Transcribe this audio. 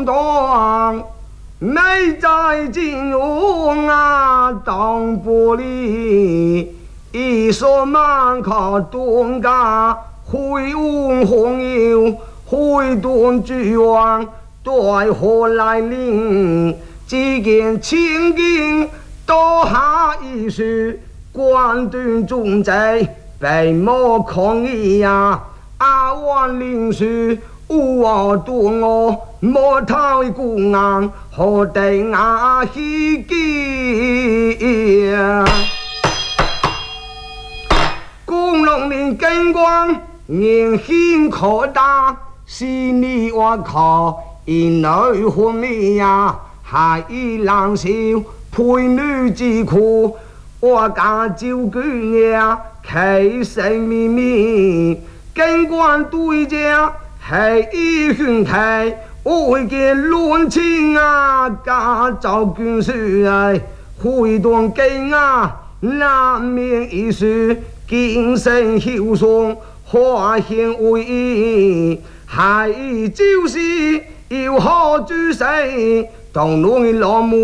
当，美在金庸啊当不离，一说满靠东家，会问红油，会断巨王，对何来临？只见青金多下一书，官断中贼，被莫抗议呀！阿万灵书，我断我，莫讨公安，何得阿希记呀？公龙林根光，年轻可大，心里我靠，因内昏迷呀！还一郎少，配女之苦，我家就居呀，开生秘密，根官对家，系一兄弟，为见乱情啊，家造军事哎，会断根啊，难免一时，今生后送，化险为夷，还就是有何之事？当弄老母